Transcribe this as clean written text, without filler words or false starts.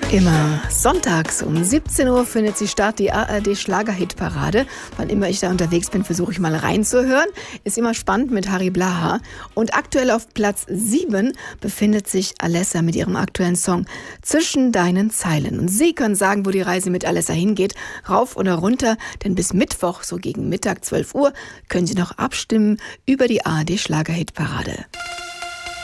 Immer sonntags um 17 Uhr findet sie statt, die ARD-Schlager-Hit-Parade. Wann immer ich da unterwegs bin, versuche ich mal reinzuhören. Ist immer spannend mit Harry Blaha. Und aktuell auf Platz 7 befindet sich Alessa mit ihrem aktuellen Song Zwischen deinen Zeilen. Und Sie können sagen, wo die Reise mit Alessa hingeht, rauf oder runter. Denn bis Mittwoch, so gegen Mittag 12 Uhr, können Sie noch abstimmen über die ARD-Schlager-Hit-Parade.